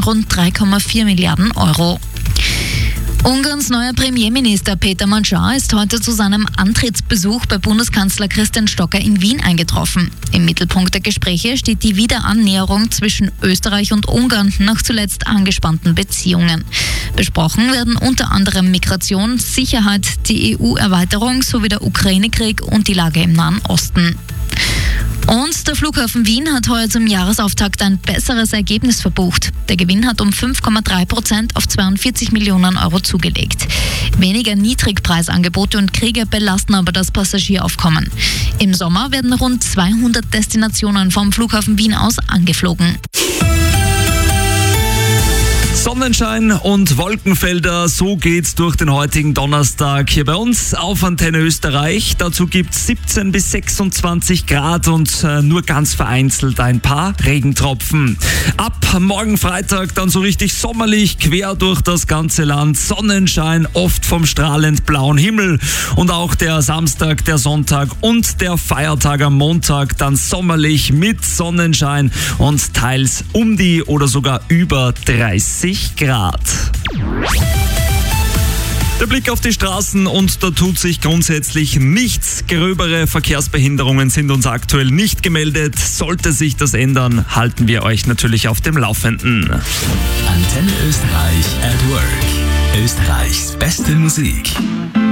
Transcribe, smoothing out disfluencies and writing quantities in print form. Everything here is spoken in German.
rund 3,4 Milliarden Euro. Ungarns neuer Premierminister Peter Magyar ist heute zu seinem Antrittsbesuch bei Bundeskanzler Christian Stocker in Wien eingetroffen. Im Mittelpunkt der Gespräche steht die Wiederannäherung zwischen Österreich und Ungarn nach zuletzt angespannten Beziehungen. Besprochen werden unter anderem Migration, Sicherheit, die EU-Erweiterung sowie der Ukraine-Krieg und die Lage im Nahen Osten. Und der Flughafen Wien hat heuer zum Jahresauftakt ein besseres Ergebnis verbucht. Der Gewinn hat um 5,3% auf 42 Millionen Euro zugelegt. Weniger Niedrigpreisangebote und Kriege belasten aber das Passagieraufkommen. Im Sommer werden rund 200 Destinationen vom Flughafen Wien aus angeflogen. Sonnenschein und Wolkenfelder, so geht's durch den heutigen Donnerstag hier bei uns auf Antenne Österreich. Dazu gibt's 17 bis 26 Grad und nur ganz vereinzelt ein paar Regentropfen. Ab morgen Freitag dann so richtig sommerlich quer durch das ganze Land. Sonnenschein, oft vom strahlend blauen Himmel. Und auch der Samstag, der Sonntag und der Feiertag am Montag dann sommerlich mit Sonnenschein und teils um die oder sogar über 30 Grad. Der Blick auf die Straßen und da tut sich grundsätzlich nichts. Gröbere Verkehrsbehinderungen sind uns aktuell nicht gemeldet. Sollte sich das ändern, halten wir euch natürlich auf dem Laufenden. Antenne Österreich at Work. Österreichs beste Musik.